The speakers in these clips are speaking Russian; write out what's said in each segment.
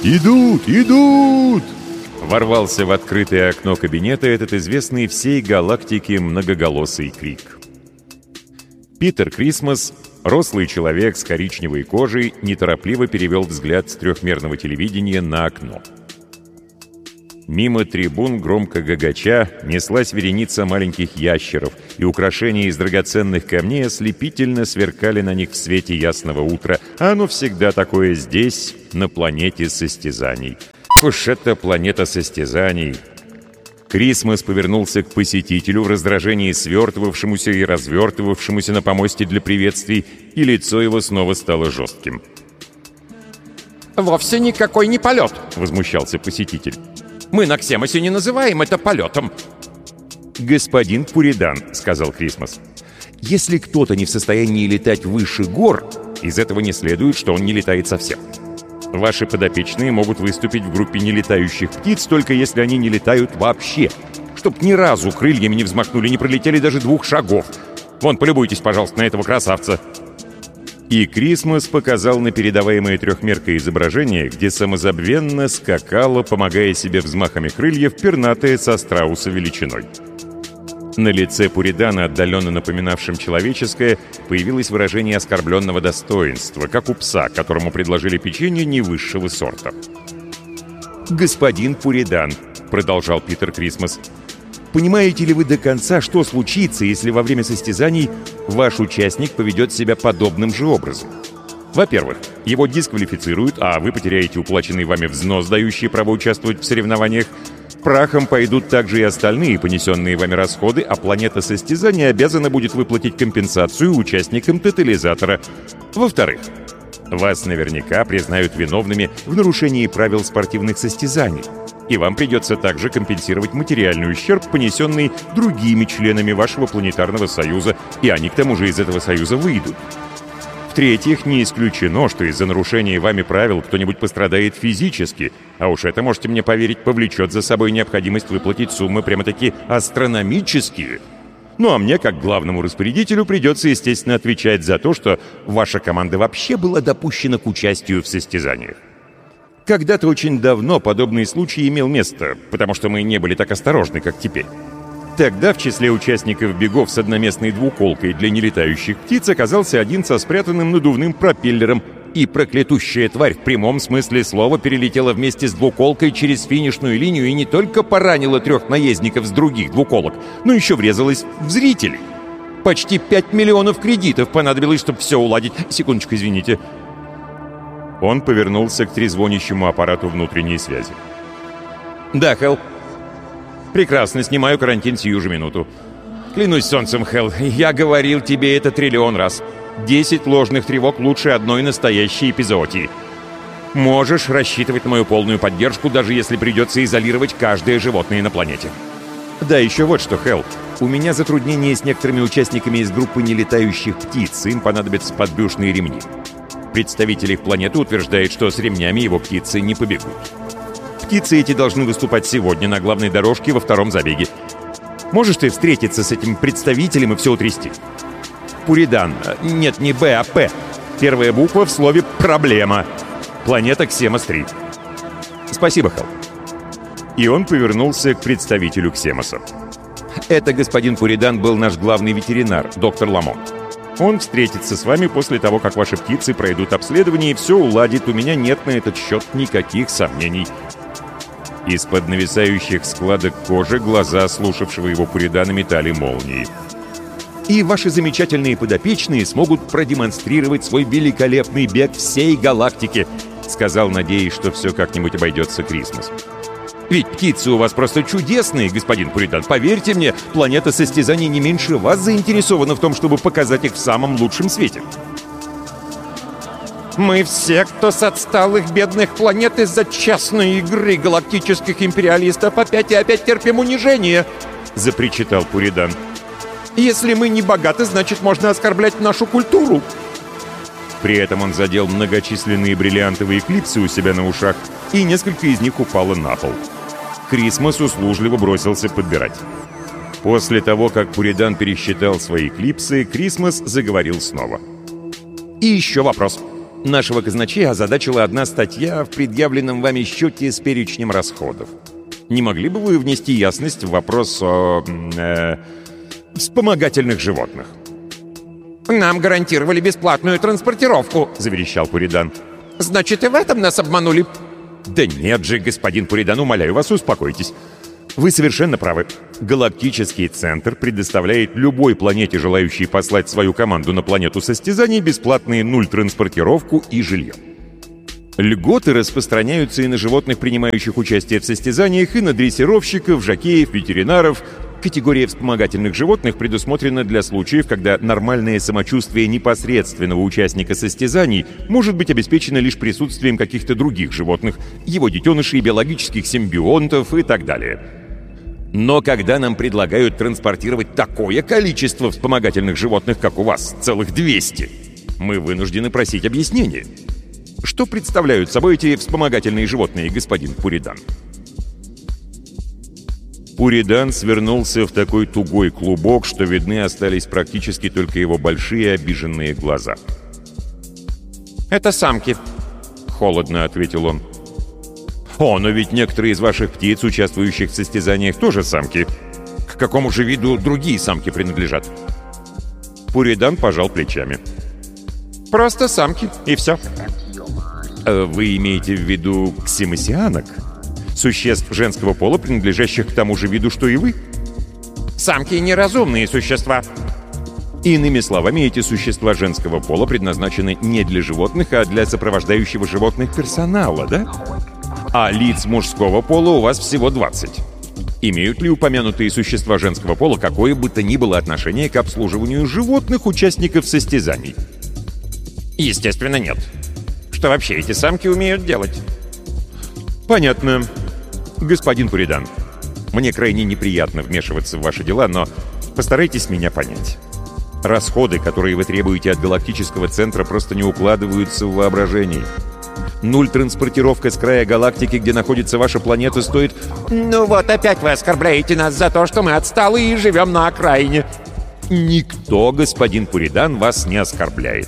«Идут! Идут!» Ворвался в открытое окно кабинета этот известный всей галактике многоголосый крик. Питер Крисмас, рослый человек с коричневой кожей, неторопливо перевел взгляд с трехмерного телевидения на окно. Мимо трибун, громко гагача, неслась вереница маленьких ящеров, и украшения из драгоценных камней ослепительно сверкали на них в свете ясного утра. А оно всегда такое здесь, на планете состязаний. Уж это планета состязаний! Крисмас повернулся к посетителю в раздражении, свертывавшемуся и развертывавшемуся на помосте для приветствий, и лицо его снова стало жестким. «Вовсе никакой не полет!» — возмущался посетитель. «Мы на Ксемосе не называем это полетом!» «Господин Пуридан», — сказал Крисмас, — «если кто-то не в состоянии летать выше гор, из этого не следует, что он не летает совсем. Ваши подопечные могут выступить в группе нелетающих птиц, только если они не летают вообще. Чтоб ни разу крыльями не взмахнули, не пролетели даже 2 шагов. Вон, полюбуйтесь, пожалуйста, на этого красавца». И Крисмас показал на передаваемое трехмеркое изображение, где самозабвенно скакала, помогая себе взмахами крыльев, пернатая со страуса величиной. На лице Пуридана, отдаленно напоминавшем человеческое, появилось выражение оскорбленного достоинства, как у пса, которому предложили печенье не высшего сорта. «Господин Пуридан», — продолжал Питер Крисмас, — «понимаете ли вы до конца, что случится, если во время состязаний ваш участник поведет себя подобным же образом? Во-первых, его дисквалифицируют, а вы потеряете уплаченный вами взнос, дающий право участвовать в соревнованиях. Прахом пойдут также и остальные понесенные вами расходы, а планета состязания обязана будет выплатить компенсацию участникам тотализатора. Во-вторых, вас наверняка признают виновными в нарушении правил спортивных состязаний, и вам придется также компенсировать материальный ущерб, понесенный другими членами вашего планетарного союза, и они к тому же из этого союза выйдут. В-третьих, не исключено, что из-за нарушения вами правил кто-нибудь пострадает физически, а уж это, можете мне поверить, повлечет за собой необходимость выплатить суммы прямо-таки астрономические. Ну а мне, как главному распорядителю, придется, естественно, отвечать за то, что ваша команда вообще была допущена к участию в состязаниях. Когда-то очень давно подобный случай имел место, потому что мы не были так осторожны, как теперь. Тогда в числе участников бегов с одноместной двуколкой для нелетающих птиц оказался один со спрятанным надувным пропеллером, и проклятущая тварь в прямом смысле слова перелетела вместе с двуколкой через финишную линию и не только поранила 3 наездников с других двуколок, но еще врезалась в зрителей. Почти 5 миллионов кредитов понадобилось, чтобы все уладить. Секундочку, извините. Он повернулся к трезвонящему аппарату внутренней связи. «Да, Хелл. Прекрасно, снимаю карантин сию же минуту. Клянусь солнцем, Хелл, я говорил тебе это 1 триллион раз. 10 ложных тревог лучше одной настоящей эпизоотии. Можешь рассчитывать на мою полную поддержку, даже если придется изолировать каждое животное на планете. Да, еще вот что, Хелл. У меня затруднения с некоторыми участниками из группы нелетающих птиц. Им понадобятся подбрюшные ремни. Представитель их планеты утверждает, что с ремнями его птицы не побегут. Птицы эти должны выступать сегодня на главной дорожке во 2-м забеге. Можешь ты встретиться с этим представителем и все утрясти? Пуридан. Нет, не Б, а П. Первая буква в слове «проблема». Планета Ксемос-3. Спасибо, Хелл. И он повернулся к представителю Ксемоса. Это, господин Пуридан, был наш главный ветеринар, доктор Ламонт. Он встретится с вами после того, как ваши птицы пройдут обследование, и все уладит. У меня нет на этот счет никаких сомнений. Из-под нависающих складок кожи глаза слушавшего его Пуридана метали молнии. И ваши замечательные подопечные смогут продемонстрировать свой великолепный бег всей галактике, сказал, надеясь, что все как-нибудь обойдется Крисмас. Ведь птицы у вас просто чудесные, господин Пуридан. Поверьте мне, планета состязаний не меньше вас заинтересована в том, чтобы показать их в самом лучшем свете. «Мы все, кто с отсталых бедных планет из-за частной игры галактических империалистов, опять и опять терпим унижение», — запричитал Пуридан. «Если мы не богаты, значит, можно оскорблять нашу культуру». При этом он задел многочисленные бриллиантовые клипсы у себя на ушах, и несколько из них упало на пол. Крисмас услужливо бросился подбирать. После того, как Пуридан пересчитал свои клипсы, Крисмас заговорил снова. «И еще вопрос. Нашего казначея озадачила одна статья в предъявленном вами счете с перечнем расходов. Не могли бы вы внести ясность в вопрос о вспомогательных животных? «Нам гарантировали бесплатную транспортировку», — заверещал Пуридан. «Значит, и в этом нас обманули». Да нет же, господин Пуридан, умоляю вас, успокойтесь. Вы совершенно правы. Галактический центр предоставляет любой планете, желающей послать свою команду на планету состязаний, бесплатные 0 транспортировку и жилье. Льготы распространяются и на животных, принимающих участие в состязаниях, и на дрессировщиков, жокеев, ветеринаров. Категория вспомогательных животных предусмотрена для случаев, когда нормальное самочувствие непосредственного участника состязаний может быть обеспечено лишь присутствием каких-то других животных, его детенышей, биологических симбионтов и так далее. Но когда нам предлагают транспортировать такое количество вспомогательных животных, как у вас, целых 200, мы вынуждены просить объяснения. Что представляют собой эти вспомогательные животные, господин Пуридан? Пуридан свернулся в такой тугой клубок, что видны остались практически только его большие обиженные глаза. «Это самки», — холодно ответил он. «О, но ведь некоторые из ваших птиц, участвующих в состязаниях, тоже самки. К какому же виду другие самки принадлежат?» Пуридан пожал плечами. «Просто самки, и все». «Вы имеете в виду ксемосианок? Существ женского пола, принадлежащих к тому же виду, что и вы?» «Самки — неразумные существа». Иными словами, эти существа женского пола предназначены не для животных, а для сопровождающего животных персонала, да? А лиц мужского пола у вас всего 20. Имеют ли упомянутые существа женского пола какое бы то ни было отношение к обслуживанию животных, участников состязаний? Естественно, нет. Что вообще эти самки умеют делать? Понятно. Господин Пуридан, мне крайне неприятно вмешиваться в ваши дела, но постарайтесь меня понять. Расходы, которые вы требуете от галактического центра, просто не укладываются в воображении. 0 транспортировка с края галактики, где находится ваша планета, стоит... Ну вот опять вы оскорбляете нас за то, что мы отсталые и живем на окраине. Никто, господин Пуридан, вас не оскорбляет.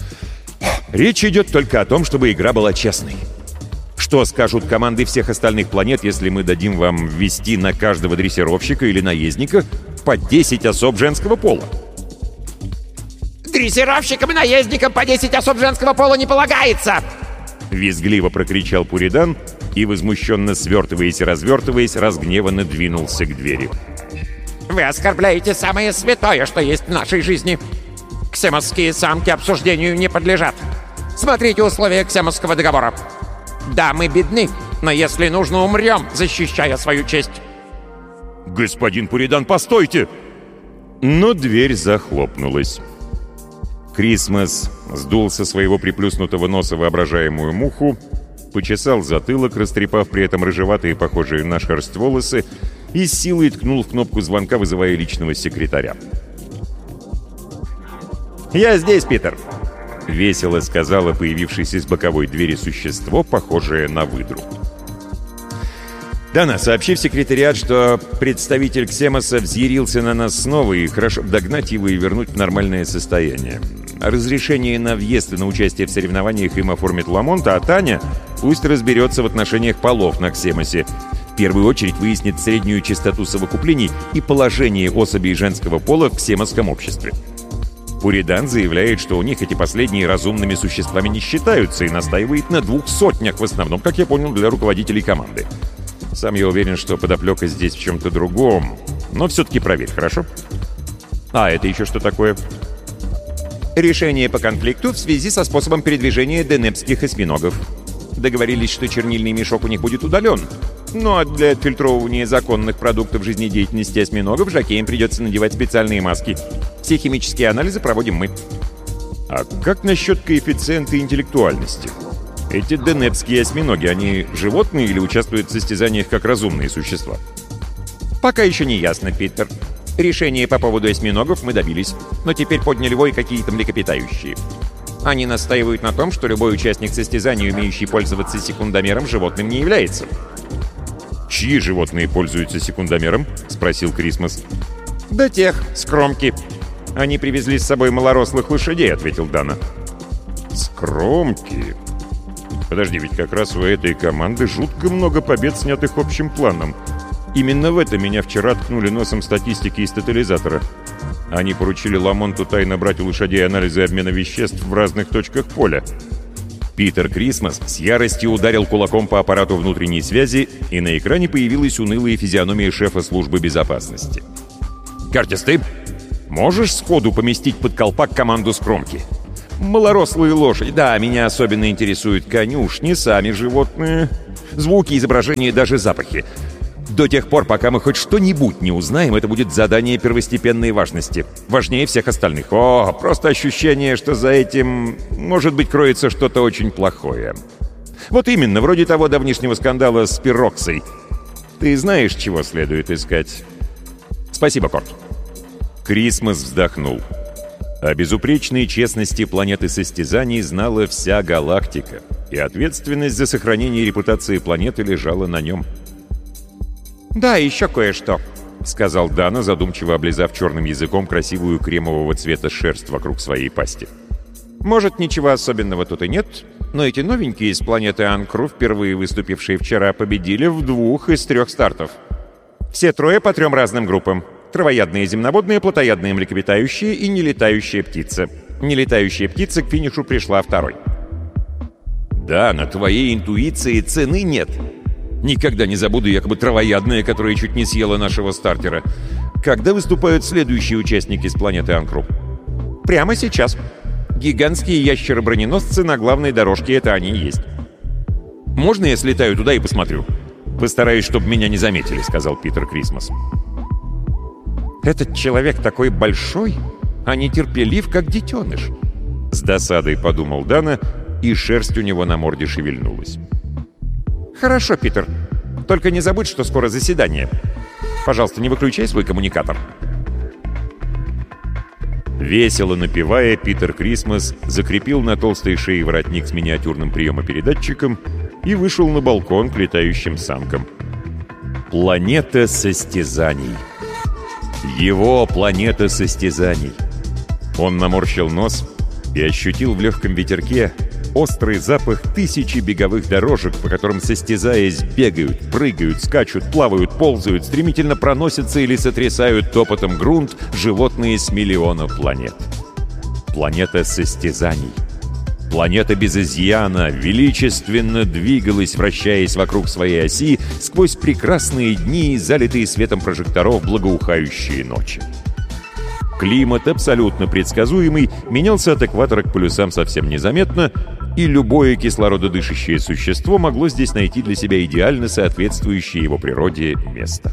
Речь идет только о том, чтобы игра была честной. Что скажут команды всех остальных планет, если мы дадим вам ввести на каждого дрессировщика или наездника по 10 особ женского пола? «Дрессировщикам и наездникам по 10 особ женского пола не полагается!» Визгливо прокричал Пуридан и, возмущенно свертываясь и развертываясь, разгневанно двинулся к двери. «Вы оскорбляете самое святое, что есть в нашей жизни. Ксемосские самки обсуждению не подлежат. Смотрите условия Ксемосского договора. Да, мы бедны, но если нужно, умрем, защищая свою честь». «Господин Пуридан, постойте!» Но дверь захлопнулась. Крисмас сдул со своего приплюснутого носа воображаемую муху, почесал затылок, растрепав при этом рыжеватые, похожие на шерсть волосы, и с силой ткнул в кнопку звонка, вызывая личного секретаря. «Я здесь, Питер!» — весело сказала появившееся из боковой двери существо, похожее на выдру. «Дана, сообщи в секретариат, что представитель Ксемоса взъярился на нас снова, и хорошо догнать его и вернуть в нормальное состояние. Разрешение на въезд и на участие в соревнованиях им оформит Ламонт, а Таня пусть разберется в отношениях полов на Ксемосе. В первую очередь выяснит среднюю частоту совокуплений и положение особей женского пола в ксемосском обществе. Пуридан заявляет, что у них эти последние разумными существами не считаются, и настаивает на 200, в основном, как я понял, для руководителей команды. Сам я уверен, что подоплека здесь в чем-то другом. Но все-таки проверь, хорошо? А, это еще что такое? Решение по конфликту в связи со способом передвижения денепских осьминогов. Договорились, что чернильный мешок у них будет удален. Ну а для отфильтровывания законных продуктов жизнедеятельности осьминогов жокеям придется надевать специальные маски. Все химические анализы проводим мы. А как насчет коэффициента интеллектуальности? Эти денепские осьминоги, они животные или участвуют в состязаниях как разумные существа? Пока еще не ясно, Питер. Решение по поводу осьминогов мы добились, но теперь подняли вой какие-то млекопитающие. Они настаивают на том, что любой участник состязаний, умеющий пользоваться секундомером, животным не является. «Чьи животные пользуются секундомером?» — спросил Крисмас. «Да тех, скромки. Они привезли с собой малорослых лошадей», — ответил Дана. Кромки? Подожди, ведь как раз у этой команды жутко много побед, снятых общим планом. Именно в это меня вчера ткнули носом статистики из тотализатора. Они поручили Ламонту тайно брать у лошадей анализы обмена веществ в разных точках поля. Питер Крисмас с яростью ударил кулаком по аппарату внутренней связи, и на экране появилась унылая физиономия шефа службы безопасности. «Кертис, ты можешь сходу поместить под колпак команду с Кромки? Малорослые лошади. Да, меня особенно интересуют конюшни, сами животные, звуки, изображения и даже запахи. До тех пор, пока мы хоть что-нибудь не узнаем, это будет задание первостепенной важности. Важнее всех остальных. О, просто ощущение, что за этим, может быть, кроется что-то очень плохое. Вот именно, вроде того давнишнего скандала с Пироксой. Ты знаешь, чего следует искать?» «Спасибо, Корт». Крисмас вздохнул. О безупречной честности планеты состязаний знала вся галактика, и ответственность за сохранение репутации планеты лежала на нем. «Да, еще кое-что», — сказал Дана, задумчиво облизав черным языком красивую кремового цвета шерсть вокруг своей пасти. «Может, ничего особенного тут и нет, но эти новенькие из планеты Анкру, впервые выступившие вчера, победили в 2 из 3 стартов. Все 3 по 3 разным группам. Травоядные, земноводные, плотоядные, млекопитающие и нелетающая птица. Нелетающая птица к финишу пришла 2-й. «Да, на твоей интуиции цены нет. Никогда не забуду якобы травоядная, которая чуть не съела нашего стартера. Когда выступают следующие участники с планеты Анкру?» «Прямо сейчас. Гигантские ящеры-броненосцы на главной дорожке, это они и есть». «Можно я слетаю туда и посмотрю? Постараюсь, чтобы меня не заметили», — сказал Питер Крисмас. «Этот человек такой большой, а нетерпелив, как детеныш», — с досадой подумал Дана, и шерсть у него на морде шевельнулась. «Хорошо, Питер. Только не забудь, что скоро заседание. Пожалуйста, не выключай свой коммуникатор». Весело напевая, Питер Крисмас закрепил на толстой шее воротник с миниатюрным приемопередатчиком и вышел на балкон к летающим самкам. Планета состязаний. Его планета состязаний. Он наморщил нос и ощутил в легком ветерке острый запах тысячи беговых дорожек, по которым, состязаясь, бегают, прыгают, скачут, плавают, ползают, стремительно проносятся или сотрясают топотом грунт животные с миллиона планет. Планета состязаний. Планета без изъяна величественно двигалась, вращаясь вокруг своей оси, сквозь прекрасные дни, залитые светом прожекторов, благоухающие ночи. Климат, абсолютно предсказуемый, менялся от экватора к полюсам совсем незаметно, и любое кислорододышащее существо могло здесь найти для себя идеально соответствующее его природе место.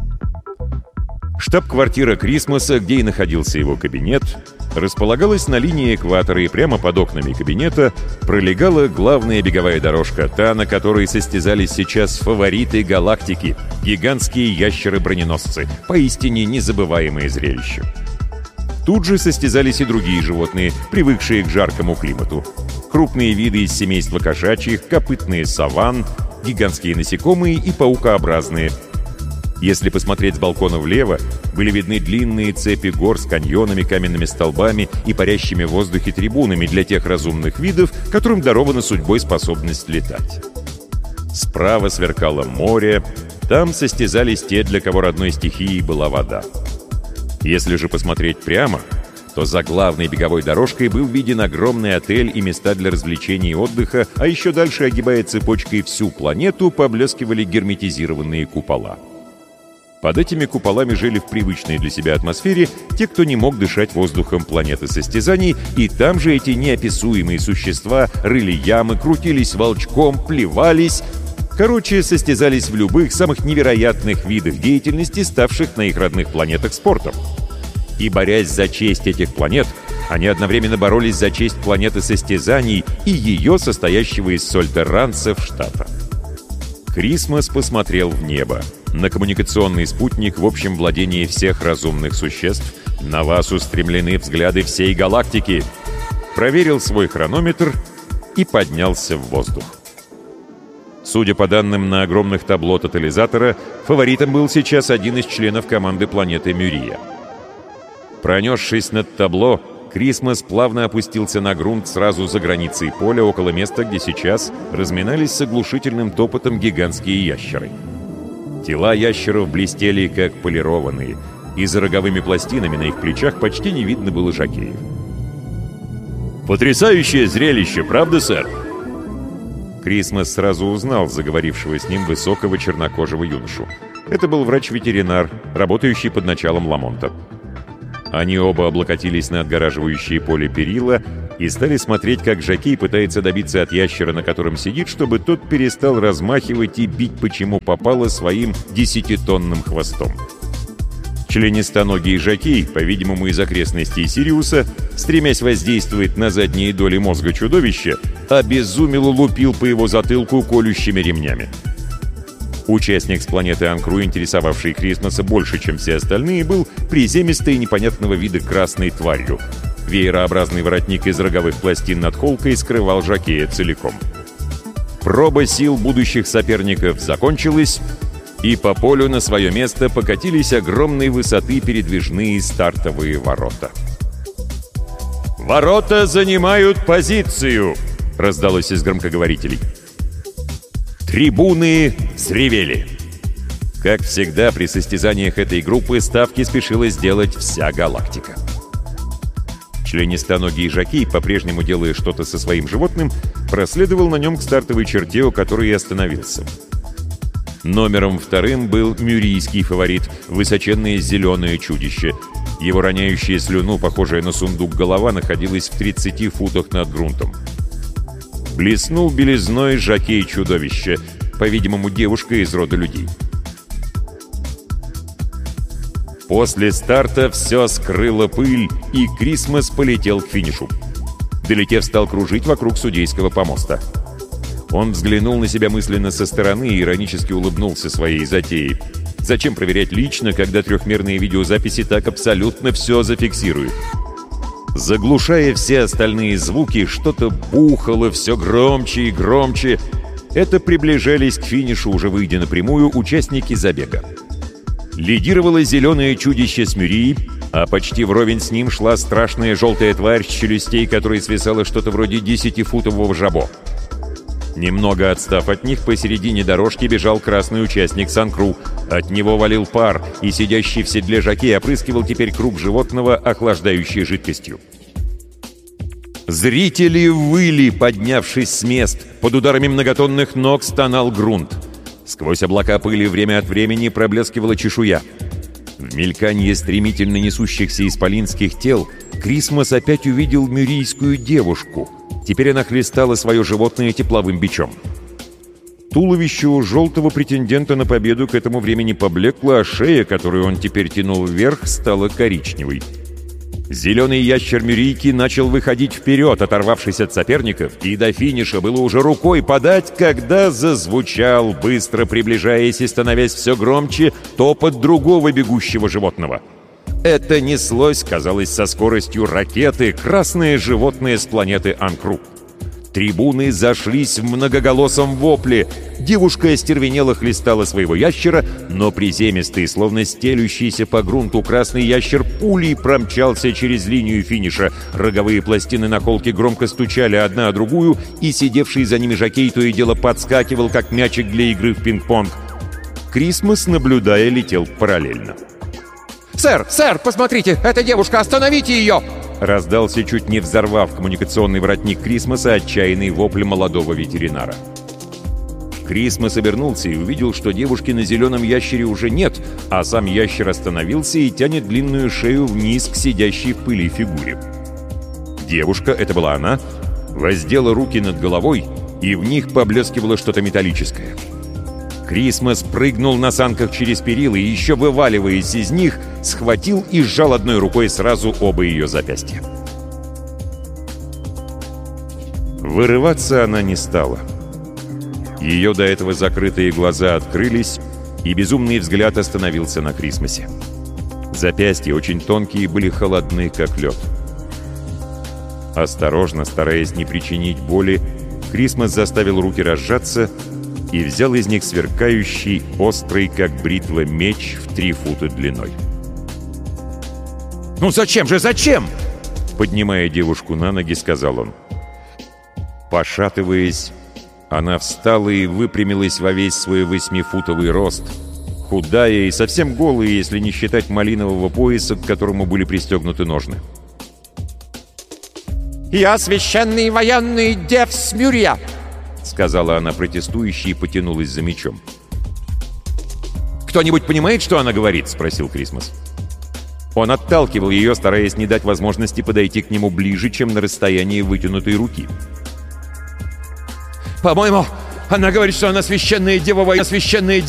Штаб-квартира Крисмаса, где и находился его кабинет, располагалась на линии экватора, и прямо под окнами кабинета пролегала главная беговая дорожка, та, на которой состязались сейчас фавориты галактики — гигантские ящеры-броненосцы, поистине незабываемое зрелище. Тут же состязались и другие животные, привыкшие к жаркому климату. Крупные виды из семейства кошачьих, копытные саван, гигантские насекомые и паукообразные. Если посмотреть с балкона влево, были видны длинные цепи гор с каньонами, каменными столбами и парящими в воздухе трибунами для тех разумных видов, которым дарована судьбой способность летать. Справа сверкало море, там состязались те, для кого родной стихией была вода. Если же посмотреть прямо, то за главной беговой дорожкой был виден огромный отель и места для развлечений и отдыха, а еще дальше, огибая цепочкой всю планету, поблескивали герметизированные купола. Под этими куполами жили в привычной для себя атмосфере те, кто не мог дышать воздухом планеты состязаний, и там же эти неописуемые существа рыли ямы, крутились волчком, плевались. Короче, состязались в любых самых невероятных видах деятельности, ставших на их родных планетах спортом. И, борясь за честь этих планет, они одновременно боролись за честь планеты состязаний и ее, состоящего из сольтерранцев штата. Крисмас посмотрел в небо, на коммуникационный спутник в общем владении всех разумных существ. На вас устремлены взгляды всей галактики. Проверил свой хронометр и поднялся в воздух. Судя по данным на огромных табло тотализатора, фаворитом был сейчас один из членов команды планеты Мюрия. Пронесшись над табло, Крисмас плавно опустился на грунт сразу за границей поля, около места, где сейчас разминались с оглушительным топотом гигантские ящеры. Тела ящеров блестели, как полированные, и за роговыми пластинами на их плечах почти не видно было жокеев. «Потрясающее зрелище, правда, сэр?» Крисмас сразу узнал заговорившего с ним высокого чернокожего юношу. Это был врач-ветеринар, работающий под началом Ламонта. Они оба облокотились на отгораживающие поле перила и стали смотреть, как жокей пытается добиться от ящера, на котором сидит, чтобы тот перестал размахивать и бить почему попало своим 10-тонным хвостом. Членистоногий жокей, по-видимому, из окрестностей Сириуса, стремясь воздействовать на задние доли мозга чудовища, обезумело лупил по его затылку колющими ремнями. Участник с планеты Анкру, интересовавший Крисмаса больше, чем все остальные, был приземистой и непонятного вида красной тварью. Веерообразный воротник из роговых пластин над холкой скрывал жокея целиком. Проба сил будущих соперников закончилась, и по полю на свое место покатились огромной высоты передвижные стартовые ворота. «Ворота занимают позицию!» — раздалось из громкоговорителей. Трибуны взревели. Как всегда, при состязаниях этой группы ставки спешила сделать вся галактика. Членистоногий жокей, по-прежнему делая что-то со своим животным, проследовал на нем к стартовой черте, у которой и остановился. Номером вторым был мюрийский фаворит, высоченное зеленое чудище. Его роняющая слюну, похожая на сундук голова, находилась в 30 футах над грунтом. Блеснул белизной жокей чудовища, по-видимому, девушка из рода людей. После старта все скрыло пыль, и Крисмас полетел к финишу. Долетев, стал кружить вокруг судейского помоста. Он взглянул на себя мысленно со стороны и иронически улыбнулся своей затеей. Зачем проверять лично, когда трехмерные видеозаписи так абсолютно все зафиксируют? Заглушая все остальные звуки, что-то бухало все громче и громче. Это приближались к финишу, уже выйдя напрямую, участники забега. Лидировало зеленое чудище с Мюрии, а почти вровень с ним шла страшная желтая тварь с челюстей, которой свисало что-то вроде 10-футового жабо. Немного отстав от них, посередине дорожки бежал красный участник с Анкру. От него валил пар, и сидящий в седле жокей опрыскивал теперь круг животного охлаждающей жидкостью. Зрители выли, поднявшись с мест. Под ударами многотонных ног стонал грунт. Сквозь облака пыли время от времени проблескивала чешуя. В мельканье стремительно несущихся исполинских тел Крисмас опять увидел мюрийскую девушку. Теперь она хлестала свое животное тепловым бичом. Туловище у желтого претендента на победу к этому времени поблекло, а шея, которую он теперь тянул вверх, стала коричневой. Зеленый ящер Мюрийки начал выходить вперед, оторвавшись от соперников, и до финиша было уже рукой подать, когда зазвучал, быстро приближаясь и становясь все громче, топот другого бегущего животного. Это неслось, казалось, со скоростью ракеты, красное животное с планеты Анкру. Трибуны зашлись в многоголосом вопле. Девушка остервенело хлестала своего ящера, но приземистый, словно стелющийся по грунту красный ящер пулей промчался через линию финиша. Роговые пластины на холке громко стучали одна о другую, и сидевший за ними жокей то и дело подскакивал, как мячик для игры в пинг-понг. Крисмас, наблюдая, летел параллельно. «Сэр, сэр, посмотрите, эта девушка, остановите ее!» Раздался, чуть не взорвав коммуникационный воротник Крисмаса, отчаянный вопль молодого ветеринара. Крисмас обернулся и увидел, что девушки на зеленом ящере уже нет, а сам ящер остановился и тянет длинную шею вниз к сидящей в пыли фигуре. Девушка, это была она, воздела руки над головой, и в них поблескивало что-то металлическое. Крисмас прыгнул на санках через перила и, еще вываливаясь из них, схватил и сжал одной рукой сразу оба ее запястья. Вырываться она не стала. Ее до этого закрытые глаза открылись, и безумный взгляд остановился на Крисмасе. Запястья, очень тонкие, были холодны, как лед. Осторожно, стараясь не причинить боли, Крисмас заставил руки разжаться и взял из них сверкающий, острый, как бритва, меч в 3 фута длиной. «Ну зачем же, зачем?» Поднимая девушку на ноги, сказал он. Пошатываясь, она встала и выпрямилась во весь свой 8-футовый рост, худая и совсем голая, если не считать малинового пояса, к которому были пристегнуты ножны. «Я священный военный Девс Мюрия!» — сказала она протестующе и потянулась за мечом. «Кто-нибудь понимает, что она говорит?» — спросил Крисмас. Он отталкивал ее, стараясь не дать возможности подойти к нему ближе, чем на расстоянии вытянутой руки. «По-моему, она говорит, что она священная дева, священная дева!»